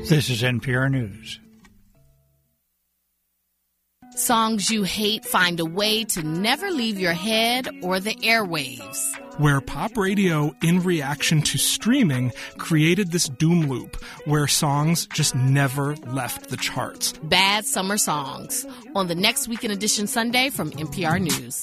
This is NPR News. Songs you hate find a way to never leave your head or the airwaves. Where pop radio, in reaction to streaming, created this doom loop where songs just never left the charts. Bad Summer Songs on the Next Weekend Edition Sunday from NPR News.